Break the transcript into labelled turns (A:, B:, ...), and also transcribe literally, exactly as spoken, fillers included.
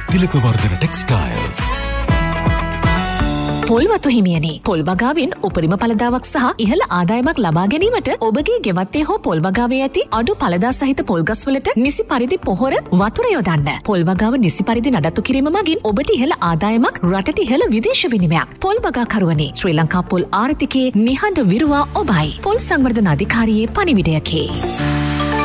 A: තිලකවර්ධන textiles.
B: පොල්වතු හිමියනි, පොල් වගාවෙන් උපරිම පළදාවක් සහ ඉහළ ආදායමක් ලබා ගැනීමට ඔබගේ ගෙවත්තේ හෝ පොල් වගාවේ ඇති අඩු පළදා සහිත පොල් ගස්වලට නිසි පරිදි පොහොර වතුර යොදන්න. පොල් වගාව නිසි පරිදි නඩත්තු කිරීම මගින් ඔබට ඉහළ ආදායමක්, රටට ඉහළ විදේශ විනිමයක්. පොල් වගාකරුවනි, ශ්‍රී ලංකා පොල් ආර්ථිකයේ නිහඬ විරුවා ඔබයි. පොල් සංවර්ධන අධිකාරියේ පණිවිඩයකි.